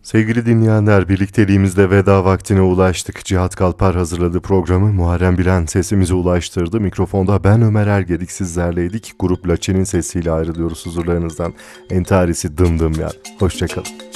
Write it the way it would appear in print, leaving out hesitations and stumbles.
Sevgili dinleyenler, birlikteliğimizde veda vaktine ulaştık. Cihat Kalpar hazırladı programı, Muharrem Bilen sesimizi ulaştırdı. Mikrofonda ben Ömer Ergedik sizlerleydik. Grup Laçe'nin sesiyle ayrılıyoruz huzurlarınızdan. Entarisi dım dım ya. Hoşçakalın.